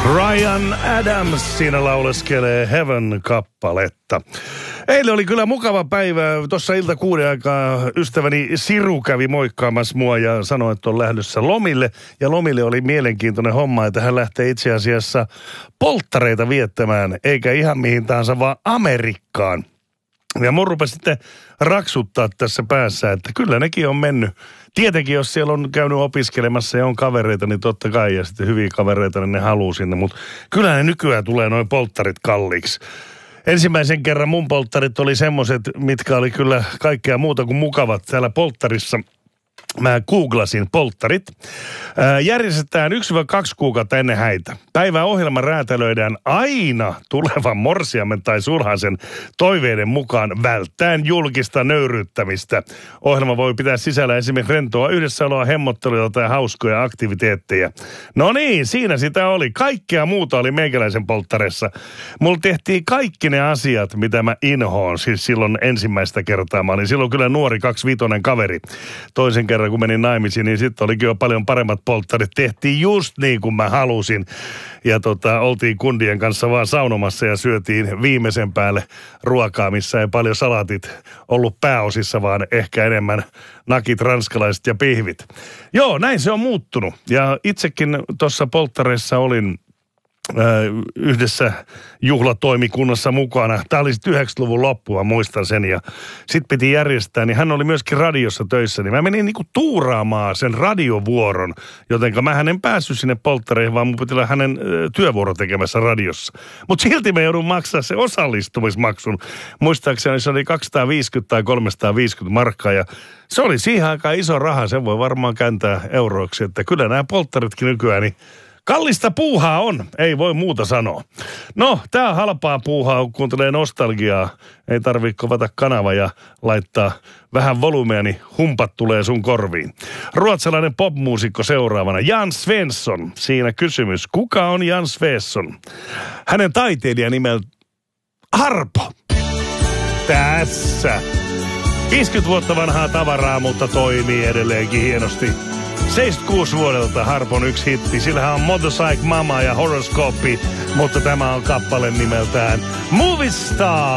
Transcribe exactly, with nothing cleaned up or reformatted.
Ryan Adams siinä lauleskelee Heaven-kappaletta. Eilen oli kyllä mukava päivä. Tuossa ilta kuuden aikaa ystäväni Siru kävi moikkaamassa mua ja sanoi, että on lähdössä lomille. Ja lomille oli mielenkiintoinen homma, että hän lähtee itse asiassa polttareita viettämään, eikä ihan mihin tahansa, vaan Amerikkaan. Ja mun rupesi sitten raksuttaa tässä päässä, että kyllä nekin on mennyt. Tietenkin, jos siellä on käynyt opiskelemassa ja on kavereita, niin totta kai, ja sitten hyviä kavereita, niin ne haluaa sinne. Mutta kyllä ne nykyään tulee noin polttarit kalliiksi. Ensimmäisen kerran mun polttarit oli semmoiset, mitkä oli kyllä kaikkea muuta kuin mukavat täällä polttarissa. Mä googlasin polttarit. Ää, järjestetään yksi kaksi kuukautta ennen häitä. Päiväohjelma räätälöidään aina tulevan morsiamen tai sulhasen toiveiden mukaan välttäen julkista nöyryyttämistä. Ohjelma voi pitää sisällä esimerkiksi rentoa yhdessäoloa, hemmotteluja tai hauskoja aktiviteetteja. No niin, siinä sitä oli. Kaikkea muuta oli meikäläisen polttaressa. Mulla tehtiin kaikki ne asiat, mitä mä inhoon. Siis silloin ensimmäistä kertaa. Mä olin silloin kyllä nuori kaksivitonen kaveri. Toisen kerran kun menin naimisiin, niin sitten olikin jo paljon paremmat polttarit. Tehtiin just niin kuin mä halusin. Ja tota, oltiin kundien kanssa vaan saunomassa ja syötiin viimeisen päälle ruokaa, missä ei paljon salatit ollut pääosissa, vaan ehkä enemmän nakit, ranskalaiset ja pihvit. Joo, näin se on muuttunut. Ja itsekin tuossa polttareissa olin yhdessä juhlatoimikunnassa mukana. Tämä oli sitten yhdeksänkymmentäluvun loppua, muistan sen. Ja sitten piti järjestää, niin hän oli myöskin radiossa töissä. Niin mä menin niinku tuuraamaan sen radiovuoron, jotenka mä en päässyt sinne polttareihin, vaan mun piti olla hänen työvuoro tekemässä radiossa. Mutta silti mä joudun maksaa se osallistumismaksun. Muistaakseni se oli kaksisataaviisikymmentä tai kolmesataaviisikymmentä markkaa ja se oli siihen aikaan iso raha. Sen voi varmaan kääntää euroiksi, että kyllä nämä polttaritkin nykyään niin kallista puuhaa on, ei voi muuta sanoa. No, tää on halpaa puuhaa, kun kuuntelee nostalgiaa. Ei tarvitse kovata kanava ja laittaa vähän volumea, niin humpat tulee sun korviin. Ruotsalainen popmuusikko seuraavana, Jan Svensson. Siinä kysymys, kuka on Jan Svensson? Hänen taiteilijan nimeltä Harpo. Tässä. viisikymmentä vuotta vanhaa tavaraa, mutta toimii edelleenkin hienosti. seitsemänkymmentäkuusi vuodelta Harpon yksi hitti. Sillähän on Motorcycle Mama ja Horoskooppi, mutta tämä on kappale nimeltään Movie Star.